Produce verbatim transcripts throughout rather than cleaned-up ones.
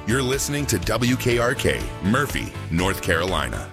You're listening to W K R K, Murphy, North Carolina.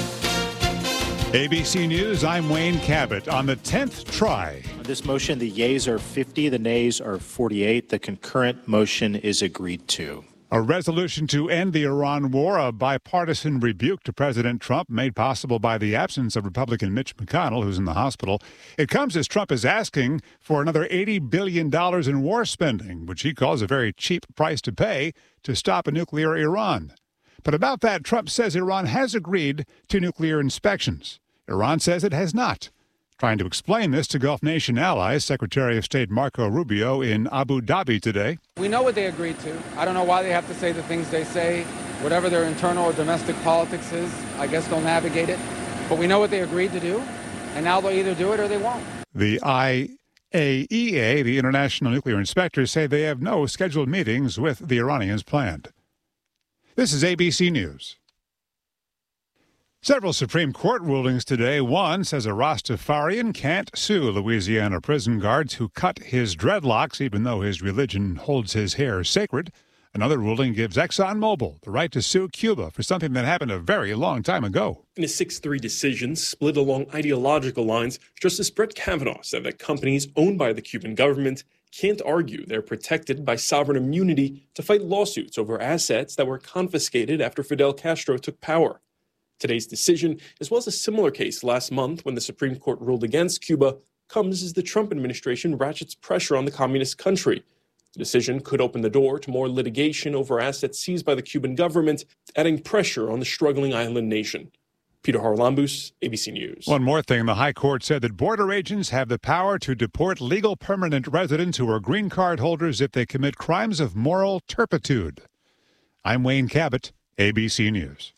A B C News, I'm Wayne Cabot. On the tenth try. On this motion, the yeas are fifty, the nays are forty-eight. The concurrent motion is agreed to. A resolution to end the Iran war, a bipartisan rebuke to President Trump made possible by the absence of Republican Mitch McConnell, who's in the hospital. It comes as Trump is asking for another eighty billion dollars in war spending, which he calls a very cheap price to pay to stop a nuclear Iran. But about that, Trump says Iran has agreed to nuclear inspections. Iran says it has not. Trying to explain this to Gulf nation allies, Secretary of State Marco Rubio in Abu Dhabi today. We know what they agreed to. I don't know why they have to say the things they say. Whatever their internal or domestic politics is, I guess they'll navigate it. But we know what they agreed to do, and now they'll either do it or they won't. The I A E A, the International Nuclear Inspectors, say they have no scheduled meetings with the Iranians planned. This is A B C News. Several Supreme Court rulings today. One says a Rastafarian can't sue Louisiana prison guards who cut his dreadlocks, even though his religion holds his hair sacred. Another ruling gives ExxonMobil the right to sue Cuba for something that happened a very long time ago. In a six three decision split along ideological lines, Justice Brett Kavanaugh said that companies owned by the Cuban government can't argue they're protected by sovereign immunity to fight lawsuits over assets that were confiscated after Fidel Castro took power. Today's decision, as well as a similar case last month when the Supreme Court ruled against Cuba, comes as the Trump administration ratchets pressure on the communist country. The decision could open the door to more litigation over assets seized by the Cuban government, adding pressure on the struggling island nation. Peter Harlambus, A B C News. One more thing. The High Court said that border agents have the power to deport legal permanent residents who are green card holders if they commit crimes of moral turpitude. I'm Wayne Cabot, A B C News.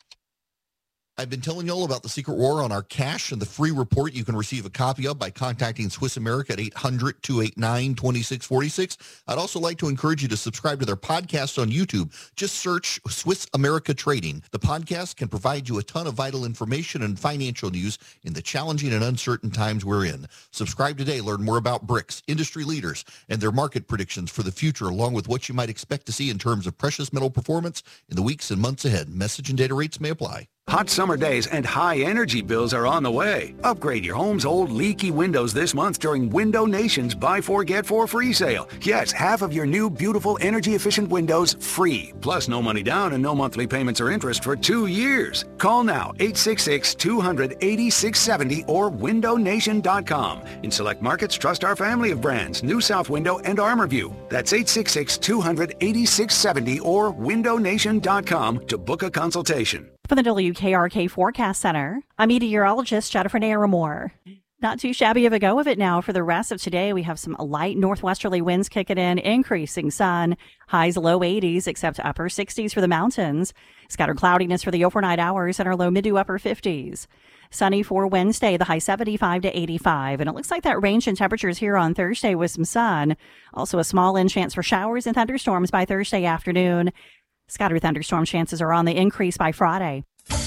I've been telling you all about the secret war on our cash and the free report you can receive a copy of by contacting Swiss America at eight hundred, two eight nine, two six four six. I'd also like to encourage you to subscribe to their podcast on YouTube. Just search Swiss America Trading. The podcast can provide you a ton of vital information and financial news in the challenging and uncertain times we're in. Subscribe today. Learn more about B R I C S, industry leaders, and their market predictions for the future, along with what you might expect to see in terms of precious metal performance in the weeks and months ahead. Message and data rates may apply. Hot summer days and high energy bills are on the way. Upgrade your home's old leaky windows this month during Window Nation's Buy Four Get Four free sale. Yes, half of your new beautiful energy efficient windows free. Plus no money down and no monthly payments or interest for two years. Call now eight six six, two hundred, eighty-six seventy or window nation dot com. In select markets, trust our family of brands, New South Window and ArmorView. That's eight six six, two hundred, eighty-six seventy or window nation dot com to book a consultation. For the W K R K Forecast Center, I'm meteorologist Jennifer Naramore. Not too shabby of a go of it now for the rest of today. We have some light northwesterly winds kicking in, increasing sun, highs low eighties, except upper sixties for the mountains. Scattered cloudiness for the overnight hours and our low mid to upper fifties. Sunny for Wednesday, the high seventy-five to eighty-five. And it looks like that range in temperatures here on Thursday with some sun. Also a small in chance for showers and thunderstorms by Thursday afternoon. Scattered thunderstorm chances are on the increase by Friday.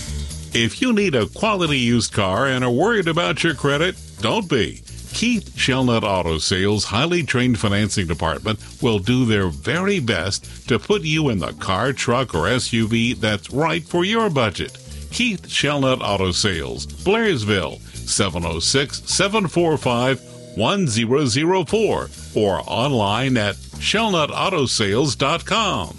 If you need a quality used car and are worried about your credit, don't be. Keith Shellnut Auto Sales' highly trained financing department will do their very best to put you in the car, truck, or S U V that's right for your budget. Keith Shellnut Auto Sales, Blairsville, seven oh six, seven four five, one zero zero four or online at shellnut auto sales dot com.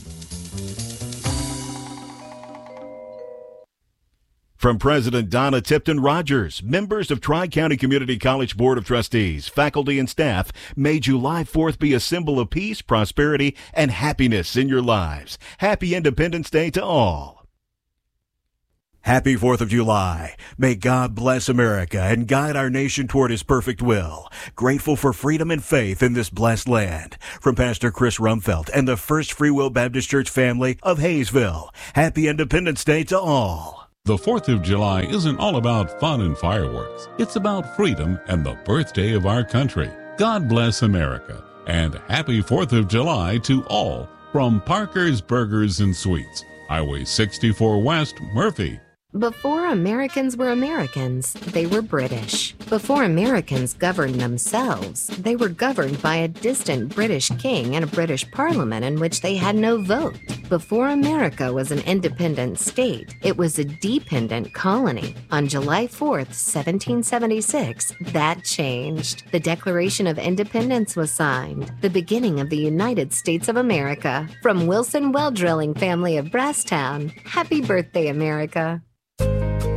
From President Donna Tipton Rogers, members of Tri-County Community College Board of Trustees, faculty, and staff, may July fourth be a symbol of peace, prosperity, and happiness in your lives. Happy Independence Day to all. Happy fourth of July. May God bless America and guide our nation toward His perfect will. Grateful for freedom and faith in this blessed land. From Pastor Chris Rumfeld and the First Free Will Baptist Church family of Hayesville. Happy Independence Day to all. The fourth of July isn't all about fun and fireworks. It's about freedom and the birthday of our country. God bless America, and happy fourth of July to all from Parker's Burgers and Sweets, Highway sixty-four West, Murphy. Before Americans were Americans, they were British. Before Americans governed themselves, they were governed by a distant British king and a British parliament in which they had no vote. Before America was an independent state, it was a dependent colony. On July fourth, seventeen seventy-six, that changed. The Declaration of Independence was signed, the beginning of the United States of America. From Wilson Well Drilling family of Brasstown, happy birthday, America.